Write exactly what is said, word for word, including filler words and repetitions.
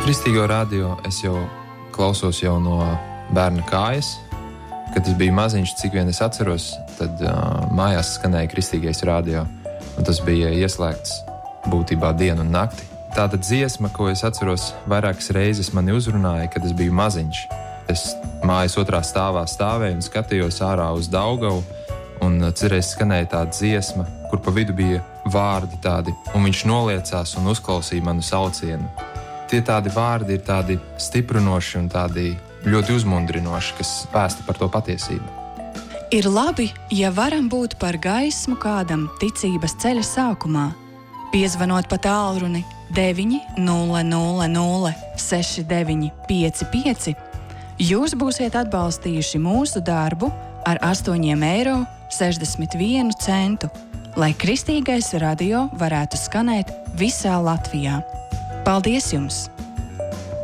Kristīgo radio es jau klausos jau no bērna kājas. Kad es biju maziņš, cik vien es atceros, tad uh, mājās skanēja Kristīgais radio. Un tas bija ieslēgts būtībā dienu un nakti. Tāda dziesma, ko es atceros vairākas reizes mani uzrunāja, kad es biju maziņš. Es mājas otrā stāvā stāvēju un skatījos ārā uz Daugavu, un cerēs skanēja tāda dziesma, kur pa vidu bija vārdi tādi, un viņš noliecās un uzklausīja manu saucienu. Tie tādi vārdi ir tādi stiprinoši un tādi ļoti uzmundrinoši, kas vēsta par to patiesību. Ir labi, ja varam būt par gaismu kādam ticības ceļa sākumā, piezvanot pa tālruni deviņi nulle nulle nulle seši deviņi pieci pieci, jūs būsiet atbalstījuši mūsu darbu ar astoņiem eiro sešdesmit vienu centu, lai Kristīgais radio varētu skanēt visā Latvijā. Paldies jums!